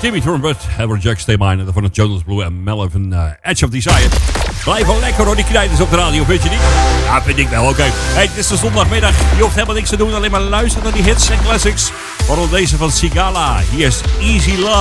Timmy Trumpet, Edward Jack Stay Mine van het Jonas Blue en Melvin Edge of Desire. Blijf wel lekker hoor, die knijters op de radio, vind je niet? Ja, vind ik wel, oké. Hey, het is de zondagmiddag, je hoeft helemaal niks te doen, alleen maar luisteren naar die hits en classics. Waaronder deze van Sigala, hier is Easy Love.